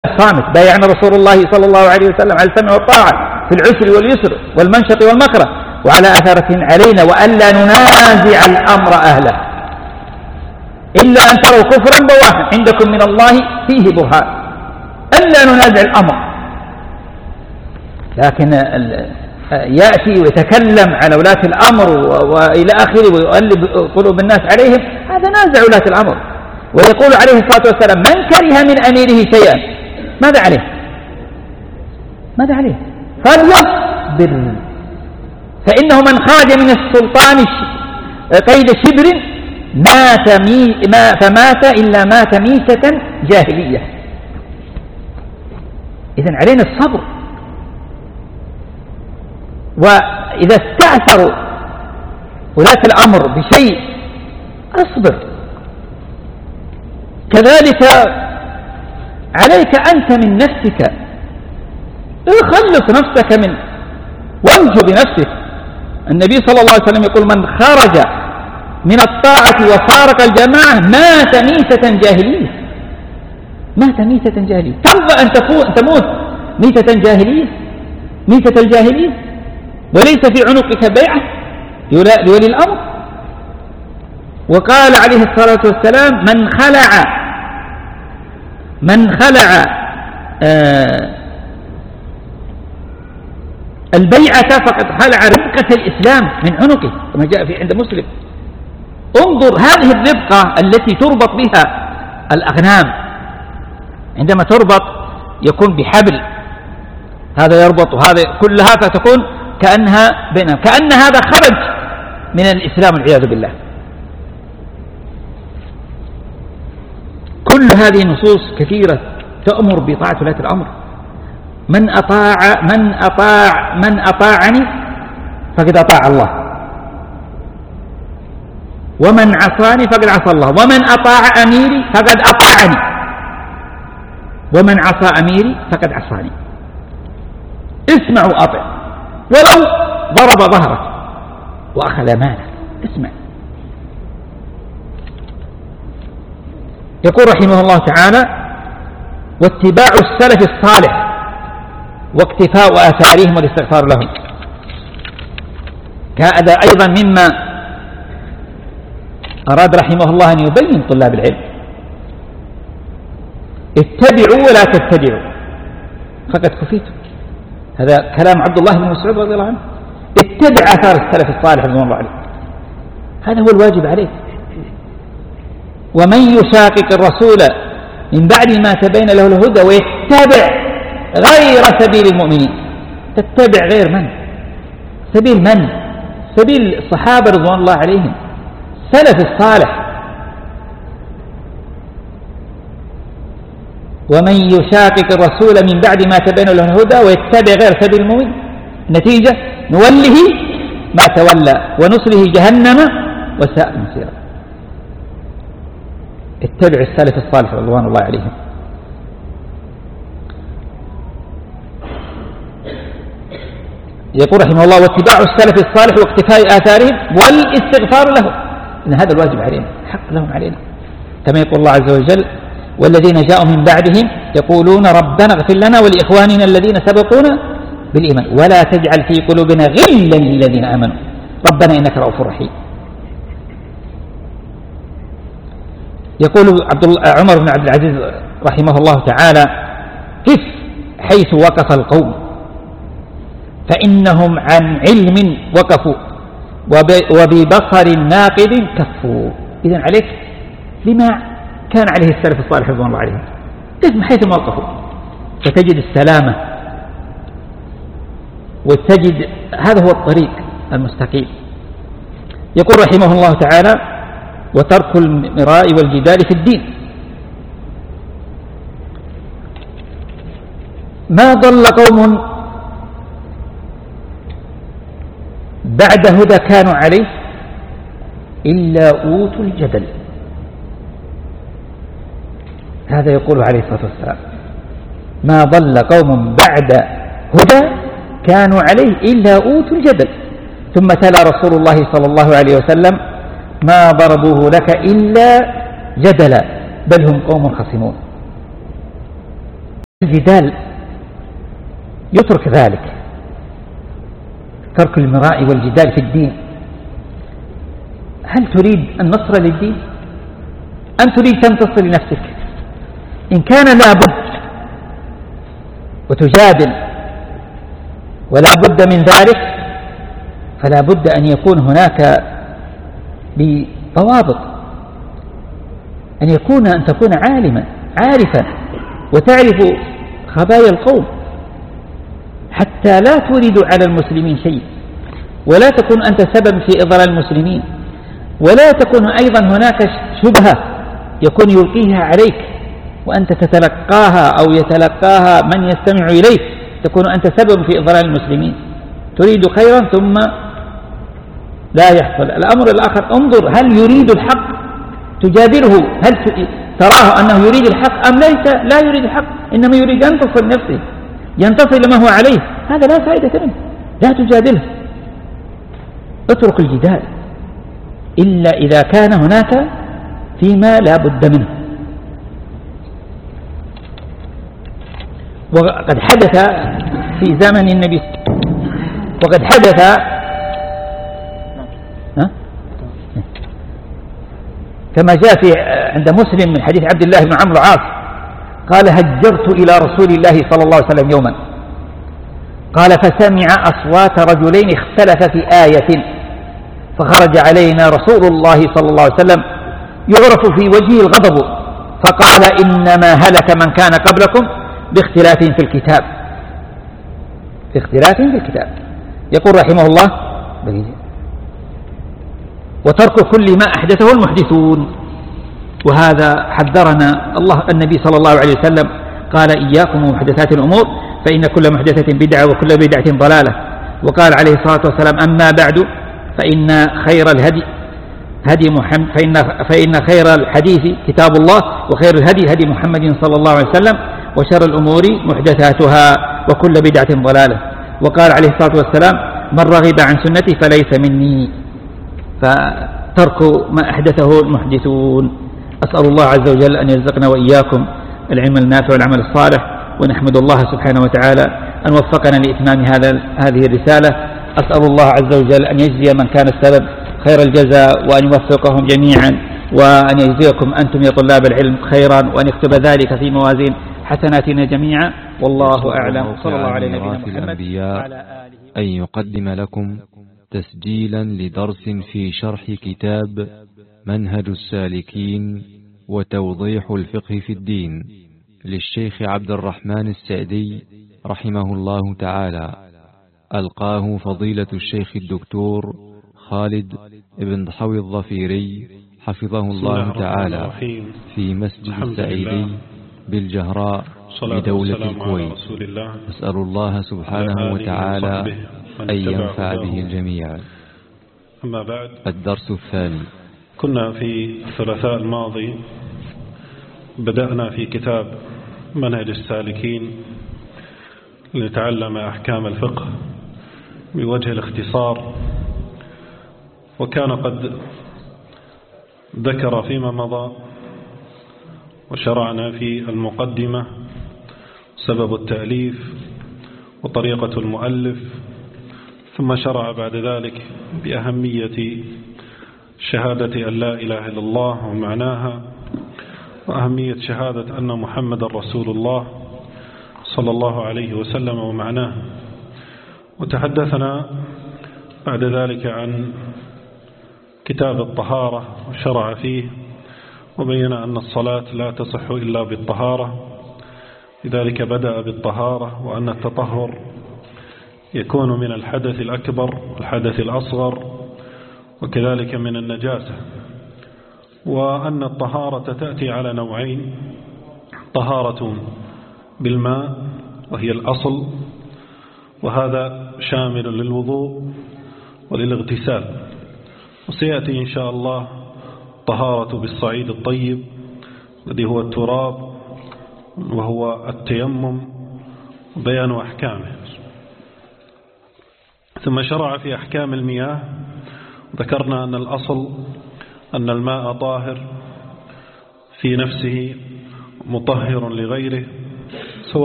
صامت: بايعنا رسول الله صلى الله عليه وسلم على السمع والطاعة في العسر واليسر والمنشط والمكره وعلى أثرة علينا وألا ننازع الأمر أهله إلا أن تروا كفرا بواحا عندكم من الله فيه برهان. ألا ننازع الأمر، لكن يأتي ويتكلم على ولاة الأمر وإلى آخره ويؤلب قلوب الناس عليهم، هذا نازع ولاة الأمر. ويقول عليه الصلاة والسلام: من كره من أميره شيئا ماذا عليه؟ ماذا عليه؟ فليصبر، فإنه من خرج من السلطان قيد شبر فمات إلا مات ميتة جاهلية. إذن علينا الصبر. وإذا استأثروا ولاة الأمر بشيء أصبر. كذلك عليك أنت من نفسك، خلص نفسك وانجو بنفسك. النبي صلى الله عليه وسلم يقول: من خرج من الطاعة وفارق الجماعة مات ميتة جاهلية. مات ميتة جاهلية. ترضى أن تموت ميتة جاهلية؟ ميتة الجاهلية وليس في عنقك بيعة لولي الأمر. وقال عليه الصلاة والسلام: من خلع البيعة فقد خلع ربقة الإسلام من عنقه، كما جاء في عند مسلم. انظر هذه الربقة التي تربط بها الأغنام، عندما تربط يكون بحبل، هذا يربط وهذا، كلها فتكون كأنها بينهم، كأن هذا خرج من الإسلام والعياذ بالله. كل هذه النصوص كثيرة تأمر بطاعة ولاة الأمر. من أطاعني فقد أطاع الله، ومن عصاني فقد عصى الله، ومن أطاع أميري فقد أطاعني، ومن عصى أميري فقد عصاني. اسمع وأطع، ولو ضرب ظهرك وأخذ مالك، اسمع. يقول رحمه الله تعالى: واتباع السلف الصالح واقتفاء آثارهم والاستغفار لهم. هذا أيضا مما أراد رحمه الله أن يبين طلاب العلم: اتبعوا ولا تتبعوا فقد كفيتم. هذا كلام عبد الله بن مسعود رضي الله عنه. اتبع آثار السلف الصالح رضي الله عليه، هذا هو الواجب عليك. ومن يشاقق الرسول من بعد ما تبين له الهدى ويتبع غير سبيل المؤمنين. تتبع غير من؟ سبيل من؟ سبيل الصحابة رضوان الله عليهم، سلف الصالح. ومن يشاقق الرسول من بعد ما تبين له الهدى ويتبع غير سبيل المؤمنين، نتيجة نوله ما تولى ونصله جهنم وساءت مصيرا. اتبع السلف الصالح رضوان الله عليهم. يقول رحمه الله: واتباع السلف الصالح واقتفاء آثارهم والاستغفار لهم. إن هذا الواجب علينا، حق لهم علينا، كما يقول الله عز وجل: والذين جاءوا من بعدهم يقولون ربنا اغفر لنا ولإخواننا الذين سبقونا بالإيمان ولا تجعل في قلوبنا غلا للذين آمنوا ربنا إنك رؤوف رحيم. يقول عمر بن عبد العزيز رحمه الله تعالى: قف حيث وقف القوم فإنهم عن علم وقفوا وببصر ناقد كفوا. إذن عليك لما كان عليه السلف الصالح رضوان الله عليهم، قف حيث ما وقفوا فتجد السلامة وتجد هذا هو الطريق المستقيم. يقول رحمه الله تعالى: وترك المراء والجدال في الدين. ما ضل قوم بعد هدى كانوا عليه إلا أوتوا الجدل. هذا يقول عليه الصلاة والسلام: ما ضل قوم بعد هدى كانوا عليه إلا أوتوا الجدل. ثم تلا رسول الله صلى الله عليه وسلم: ما ضربوه لك إلا جدلا بل هم قوم خصمون. الجدال يترك ذلك، ترك المراء والجدال في الدين. هل تريد النصر للدين أم تريد تنتصر لنفسك؟ إن كان لا بد وتجادل ولا بد من ذلك فلا بد أن يكون هناك بضوابط، أن تكون عالما عارفا وتعرف خبايا القوم حتى لا تورد على المسلمين شيء، ولا تكون أنت سبب في إضلال المسلمين، ولا تكون أيضا هناك شبهة يكون يلقيها عليك وأنت تتلقاها أو يتلقاها من يستمع إليك، تكون أنت سبب في إضلال المسلمين. تريد خيرا ثم لا يحصل. الأمر الآخر، انظر هل يريد الحق تجادله، هل تراه أنه يريد الحق أم لا يريد الحق، إنما يريد أن ينتصر نفسه، ينتصر لما هو عليه، هذا لا فائدة منه، لا تجادله، اترك الجدال إلا إذا كان هناك فيما لا بد منه. وقد حدث في زمن النبي، وقد حدث كما جاء في عند مسلم من حديث عبد الله بن عمرو العاص قال هجرت إلى رسول الله صلى الله عليه وسلم يوما، قال فسمع أصوات رجلين اختلف في آية، فخرج علينا رسول الله صلى الله عليه وسلم يعرف في وجهه الغضب، فقال إنما هلك من كان قبلكم باختلاف في الكتاب، باختلاف في الكتاب. يقول رحمه الله وترك كل ما أحدثه المحدثون، وهذا حذرنا الله النبي صلى الله عليه وسلم قال إياكم ومحدثات الأمور فإن كل محدثة بدعة وكل بدعة ضلالة. وقال عليه الصلاة والسلام أما بعد فإن خير الهدي هدي محمد فإن خير الحديث كتاب الله وخير الهدي هدي محمد صلى الله عليه وسلم وشر الأمور محدثاتها وكل بدعة ضلالة. وقال عليه الصلاة والسلام من رغب عن سنتي فليس مني. فترك ما أحدثه المحدثون. أسأل الله عز وجل أن يرزقنا وإياكم العلم النافع والعمل الصالح، ونحمد الله سبحانه وتعالى أن وفقنا لإتمام هذه الرسالة. أسأل الله عز وجل أن يجزي من كان السبب خير الجزاء، وأن يوفقهم جميعا، وأن يجزيكم أنتم يا طلاب العلم خيرا، وأن يكتب ذلك في موازين حسناتنا جميعا، والله أعلم. صلى الله على نبينا محمد وعلى آله. أن يقدم لكم تسجيلا لدرس في شرح كتاب منهج السالكين وتوضيح الفقه في الدين للشيخ عبد الرحمن السعدي رحمه الله تعالى، ألقاه فضيلة الشيخ الدكتور خالد بن ضحوي الظفيري حفظه الله تعالى في مسجد السعيدي بالجهراء بدولة الكويت. نسأل الله سبحانه وتعالى أن ينفع به الجميع. أما بعد، الدرس الثاني. كنا في الثلاثاء الماضي بدأنا في كتاب منهج السالكين لنتعلم أحكام الفقه بوجه الاختصار، وكان قد ذكر فيما مضى وشرعنا في المقدمة سبب التأليف وطريقة المؤلف، ثم شرع بعد ذلك بأهمية شهادة أن لا إله إلا الله ومعناها، وأهمية شهادة أن محمد رسول الله صلى الله عليه وسلم ومعناه. وتحدثنا بعد ذلك عن كتاب الطهارة وشرع فيه، وبين أن الصلاة لا تصح إلا بالطهارة، لذلك بدأ بالطهارة، وأن التطهر يكون من الحدث الأكبر والحدث الأصغر، وكذلك من النجاسة، وأن الطهارة تأتي على نوعين: طهارة بالماء وهي الأصل، وهذا شامل للوضوء وللاغتسال، وسيأتي إن شاء الله طهارة بالصعيد الطيب الذي هو التراب وهو التيمم وبيان أحكامه. ثم شرع في أحكام المياه، ذكرنا أن الأصل أن الماء طاهر في نفسه مطهر لغيره،